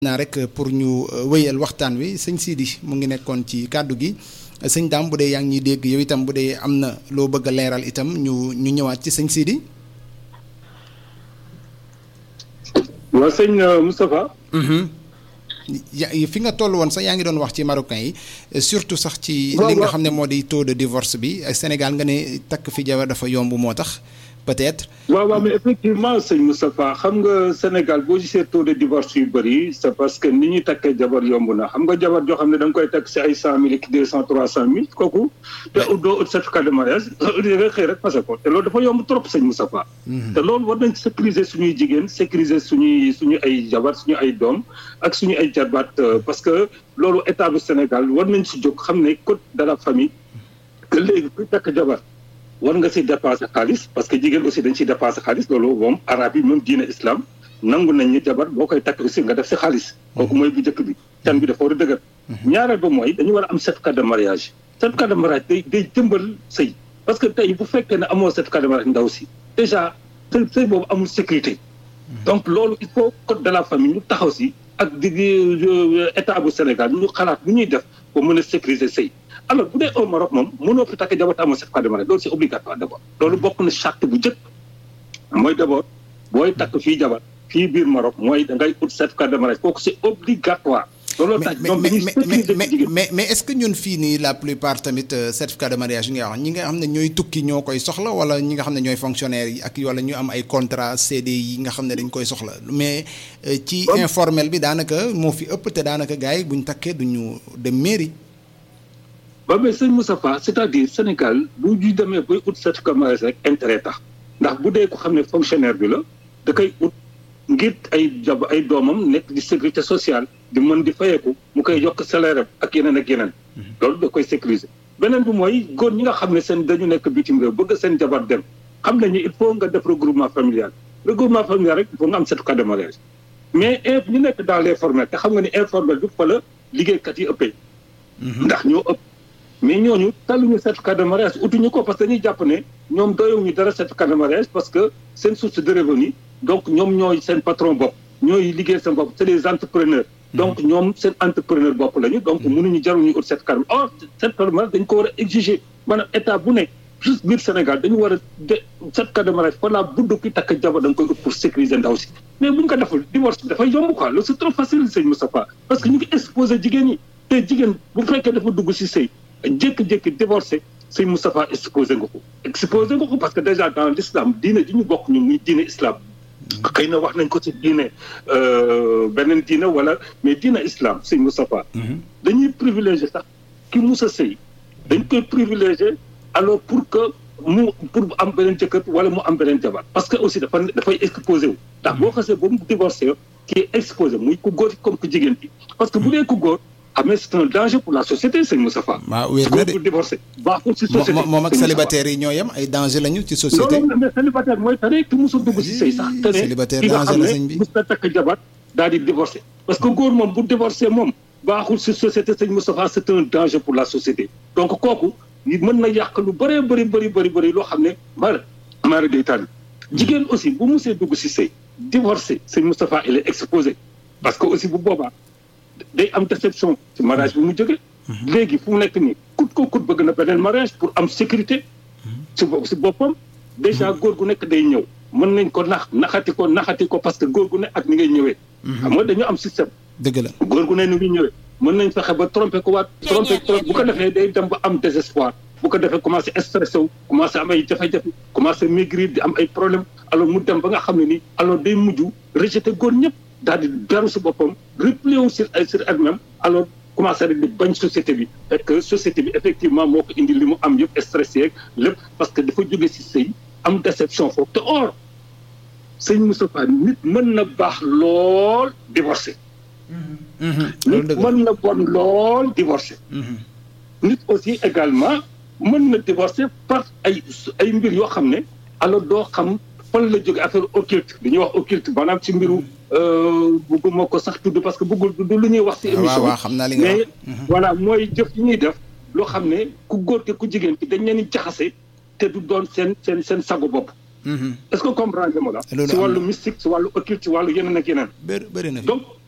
naa rek pour ñu wéyal waxtaan wi sëñ Sidi mu ngi nekkoon ci kàddu gi sëñ Dame bu dee yaa ngi ñuy dégg yow itam bu dee am na loo bëgg a leeral itam ñu ñëwaat ci sëñ Sidi. waaw sëñ Moustapha. fi nga toll woon sax yaa ngi doon wax ci marocain yi surtout sax ci li nga xam ne moo di taux de divorce bi Sénégal nga ne takk fi jabar dafa yomb moo tax peut-être. waaw mais effectivement sëñ Moustapha xam nga Sénégal boo gisee taux de divorce yu bëri c'est parce que ni ñuy takkee jabar yomb na xam nga jabar joo xam ne da nga koy takk si ay 100 000 ak 200 300 000 kooku. te doo ut certificat de mariage nga xëy rek passé ko te loolu dafa yomb trop sëñ Moustapha. te loolu war nañ sécuriser suñuy jigéen sécuriser suñu ay jabar suñu ay doom ak suñu ay jarbaat parce que loolu état bu Sénégal war nañ si jóg xam ne code de la famille que léegi ku takk jabar. war nga si dépasser xaalis parce que jigéen aussi dañ siy dépasser xaalis loolu moom arabe yi même diine islam nangu nañ ni jabar boo koy takk aussi nga def si xaalis kooku mooy bu njëkk bi can bi dafa war a dëgër ñaareel ba mooy dañu war a am certificat de mariage certificat de mariage day jëmbal sëy parce que tey bu fekkee ne amoo certificat de mariage ndaw si déjà sëy boobu amul sécurité donc loolu il faut code de la famille ñu taxaw si ak état bu Sénégal ñu xalaat bu ñuy def pour mën a sécuriser sëy alors bu dee au Maroc moom mënoo fi takk jabar te amoo certificat de mariage loolu c'est obligatoire d'abord loolu bokk na charte bu njëkk mooy d'abord booy takk fii jabar fii biir Maroc mooy da ngay ut certificat de mariage kooku c'est obligatoire. loolu tax ñoom mais est-ce que ñun fii nii la plupart tamit certificat de mariage yi nga wax ñi nga xam ne ñooy tukki ñoo koy soxla wala ñi nga xam ne ñooy fonctionnaires yi ak wala ñu am ay contrat CDI yi nga xam ne dañ koy soxla mais ci informel bi daanaka moo fi ëpp te daanaka gars yi buñ takkee duñu dem mairie. waaw mais sëñ Moustapha c'est-à-dire Sénégal bu ñu demee bay ut certificat de mariage rek intérêt tax ndax bu dee ko xam ne fonctionnaire bi la da koy ut ngir ay doomam nekk di sécurité sociale di mën di fayeeku mu koy yokk salaire ak yeneen ak yeneen loolu da koy sécuriser beneen bi mooy góor ñi nga xam ne seen dañu nekk bitim réew bëgg seen jabar dem xam nañu il faut nga def regroupement familial rek il faut nga am certificat de mariage mais ñu nekk dans l'informel te xam nga ni informel bi fa la liggéeykat yi ëppee ndax ñoo ëpp mais ñooñu taluñu certificat de mariage utuñu ko parce que dañuy jàpp ne ñoom doyewuñu dara certificat de mariage parce que seen source de revenu donc ñoom ñooy seen patron bopp ñooy liggéey seen bopp c'est des entrepreneurs donc ñoom seen entrepreneur bopp lañu donc mënuñu jaruñu ut certificat de mariage dañ ko war a exiger maanaam état bu ne juste biir Sénégal dañu war a certificat de mariage voilà budd ki takk jabar da nga koy ut pour sécuriser ndaw si mais bu ñu ko deful divorce dafay yomb quoi loolu c'est trop facile sëñ Moustapha parce que ñu ngi exposé jigéen ñi te jigéen bu fekkee dafa dugg si sëy jékki-jékki divorcé sëñ Moustapha exposé nga ko parce que déjà dans l'islam diine ji ñu bokk ñu muy diine islam xëy na wax nañ ko ci diine beneen diine wala mais diine islam sëñ Moustapha dañuy privilégier sax ki mus a sëy dañ koy privilégier alors pour am beneen jëkkër wala mu am beneen jabar parce que aussi dafay exposé wu ndax boo xasee ba mu divorcé kii exposé muy ku góor comme ku jigéen bi parce que bu dee ku góor mais c'est un danger pour la société sëñ Moustapha. waaw wér na de divorcé baaxul ci société moom ak célibataire yi ñoo yem ay danger lañu ci société. loolu mais célibataire mooy tane ki musul dugg ci sëy sax. célibataire danger la sëñ bi mus na takk jabar daal di divorcé. parce que góor moom bu divorcé moom baaxul ci société sëñ Moustapha c'est un danger pour la société. donc kooku mën na yàq lu bëree bëri loo xam ne mara day tànn jigéen aussi bu musee dugg ci sëy divorcé sëñ Moustapha il est exposé parce que aussi bu boobaa. day am déception ci mariage bi mu jóge léegi fu mu nekk nii kut bëgg na beneen mariage pour am sécurité ci boppam déjà góor gu nekk day ñëw mën nañ ko naxati ko parce que góor gu ne ak ni ngay ñëwee xam nga dañu am système dëgg la góor gu ne ni ngi ñëwee mën nañ fexe ba tromper ko waat bu ko defee day dem ba am désespoir bu ko defee commencé stressé wu commencé am ay jafe-jafe commencé maigrir di am ay problème alors mu dem ba nga xam ne ni alors day mujj rejeter góor ñëpp daal di beru si boppam replié wu sur elle-même alors commencé rek di bañ société bi et que société bi effectivement moo ko indi li mu am yëpp stressé yeeg lépp parce que dafa jóge si sëy am déception foofu te or sëñ Moustapha nit mën na baax lool divorcé nit mën na bon lool divorcé nit aussi également mën na divorcé par ay mbir yoo xam ne alors doo xam fan la jóge affaire occulte li ñuy wax occulte maanaam ci mbiru bëgguma ko sax tudd parce que bëggul du lu ñuy wax ci émission waaw xam naa li nga wax mais voilà mooy jëf yi ñuy def loo xam ne ku góor te ku jigéen ki dañ leen di jaxase te du doon seen sago bopp est-ce que comprendre nga ma la ci wàllu mystique ci wàllu occulte ci wàllu yeneen ak yeneen bëri na fi donc